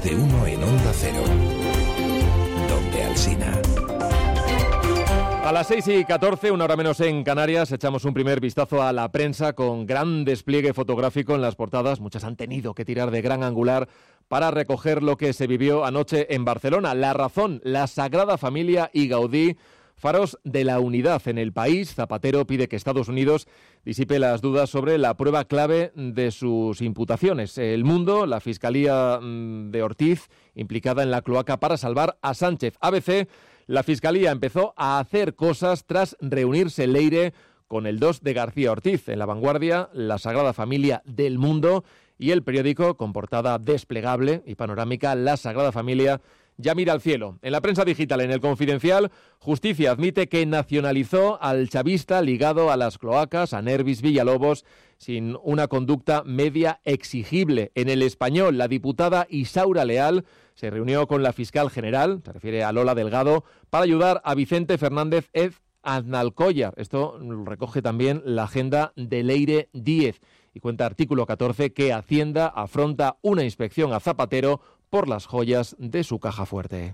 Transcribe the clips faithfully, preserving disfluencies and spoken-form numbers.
de uno en Onda Cero. Donde Alsina. A las seis y catorce, una hora menos en Canarias, echamos un primer vistazo a la prensa con gran despliegue fotográfico en las portadas. Muchas han tenido que tirar de gran angular para recoger lo que se vivió anoche en Barcelona. La Razón, la Sagrada Familia y Gaudí, faros de la unidad en el país. Zapatero pide que Estados Unidos disipe las dudas sobre la prueba clave de sus imputaciones. El Mundo, la Fiscalía de Ortiz, implicada en la cloaca para salvar a Sánchez. A B C, la Fiscalía empezó a hacer cosas tras reunirse Leire con el dos de García Ortiz. En La Vanguardia, la Sagrada Familia del Mundo y el periódico, con portada desplegable y panorámica, La Sagrada Familia ya mira al cielo. En la prensa digital, en El Confidencial, Justicia admite que nacionalizó al chavista ligado a las cloacas, a Nervis Villalobos, sin una conducta media exigible. En El Español, la diputada Isaura Leal se reunió con la fiscal general, se refiere a Lola Delgado, para ayudar a Vicente Fernández Aznalcóllar. Esto lo recoge también la agenda de Leire Díez. Y cuenta artículo catorce que Hacienda afronta una inspección a Zapatero por las joyas de su caja fuerte.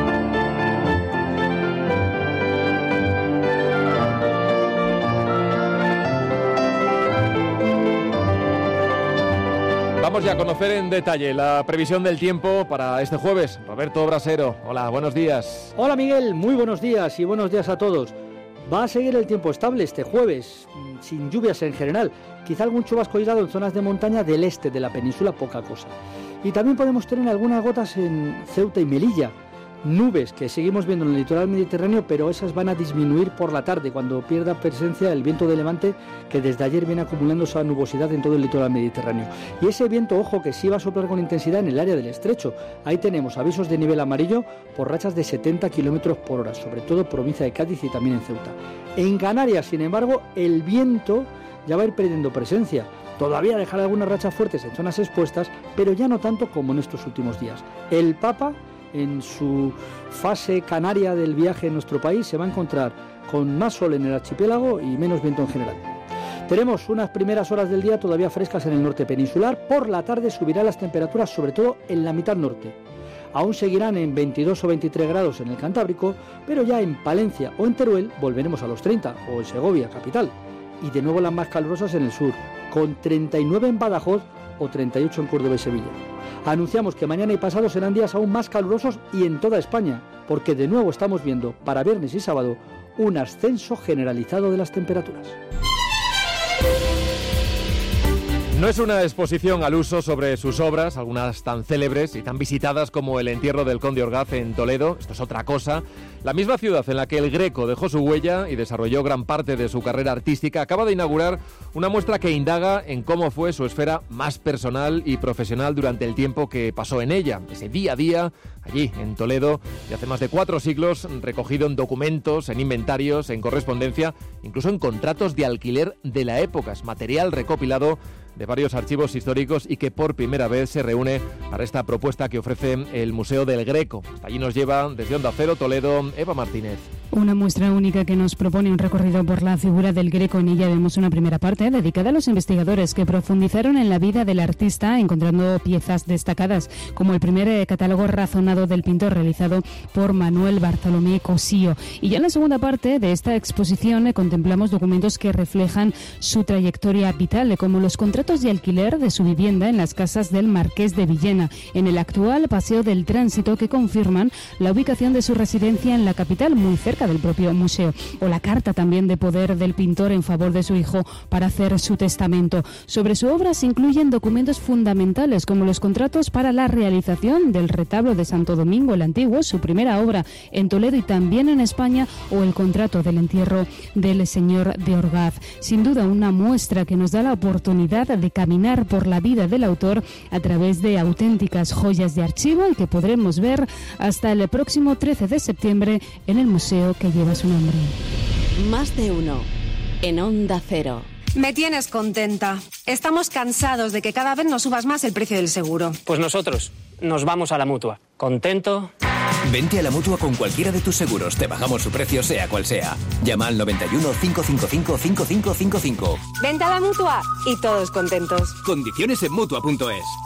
Vamos ya a conocer en detalle la previsión del tiempo para este jueves. Roberto Brasero, hola, buenos días. Hola Miguel, muy buenos días y buenos días a todos. Va a seguir el tiempo estable este jueves, sin lluvias en general. Quizá algún chubasco aislado en zonas de montaña del este de la península, poca cosa. Y también podemos tener algunas gotas en Ceuta y Melilla. Nubes que seguimos viendo en el litoral mediterráneo, pero esas van a disminuir por la tarde, cuando pierda presencia el viento de levante que desde ayer viene acumulando esa nubosidad en todo el litoral mediterráneo. Y ese viento, ojo, que sí va a soplar con intensidad en el área del estrecho. Ahí tenemos avisos de nivel amarillo por rachas de setenta kilómetros por hora, sobre todo provincia de Cádiz y también en Ceuta. En Canarias, sin embargo, el viento ya va a ir perdiendo presencia. Todavía dejará algunas rachas fuertes en zonas expuestas, pero ya no tanto como en estos últimos días. El Papa, en su fase canaria del viaje en nuestro país, se va a encontrar con más sol en el archipiélago y menos viento en general. Tenemos unas primeras horas del día todavía frescas en el norte peninsular. Por la tarde subirán las temperaturas, sobre todo en la mitad norte. Aún seguirán en veintidós o veintitrés grados en el Cantábrico, pero ya en Palencia o en Teruel volveremos a los treinta, o en Segovia, capital. Y de nuevo las más calurosas en el sur, con treinta y nueve en Badajoz o treinta y ocho en Córdoba y Sevilla. Anunciamos que mañana y pasado serán días aún más calurosos y en toda España, porque de nuevo estamos viendo para viernes y sábado un ascenso generalizado de las temperaturas. No es una exposición al uso sobre sus obras, algunas tan célebres y tan visitadas como el entierro del conde Orgaz en Toledo. Esto es otra cosa. La misma ciudad en la que el Greco dejó su huella y desarrolló gran parte de su carrera artística acaba de inaugurar una muestra que indaga en cómo fue su esfera más personal y profesional durante el tiempo que pasó en ella. Ese día a día, allí en Toledo, y hace más de cuatro siglos, recogido en documentos, en inventarios, en correspondencia, incluso en contratos de alquiler de la época. Es material recopilado de varios archivos históricos y que por primera vez se reúne para esta propuesta que ofrece el Museo del Greco. Hasta allí nos lleva desde Onda Cero Toledo Eva Martínez. Una muestra única que nos propone un recorrido por la figura del Greco. En ella vemos una primera parte dedicada a los investigadores que profundizaron en la vida del artista, encontrando piezas destacadas, como el primer catálogo razonado del pintor realizado por Manuel Bartolomé Cosío. Y ya en la segunda parte de esta exposición contemplamos documentos que reflejan su trayectoria vital, como los contratos de alquiler de su vivienda en las casas del Marqués de Villena, en el actual Paseo del Tránsito, que confirman la ubicación de su residencia en la capital, muy cerca del propio museo, o la carta también de poder del pintor en favor de su hijo para hacer su testamento. Sobre su obra se incluyen documentos fundamentales como los contratos para la realización del retablo de Santo Domingo el Antiguo, su primera obra en Toledo y también en España, o el contrato del entierro del señor de Orgaz. Sin duda una muestra que nos da la oportunidad de caminar por la vida del autor a través de auténticas joyas de archivo y que podremos ver hasta el próximo trece de septiembre en el museo que lleva su nombre. Más de uno en Onda Cero. Me tienes contenta. Estamos cansados de que cada vez nos subas más el precio del seguro. Pues nosotros nos vamos a la Mutua. ¿Contento? Vente a la Mutua con cualquiera de tus seguros. Te bajamos su precio sea cual sea. Llama al noventa y uno, cinco cinco cinco, cinco cinco cinco cinco. Vente a la Mutua y todos contentos. Condiciones en Mutua punto es.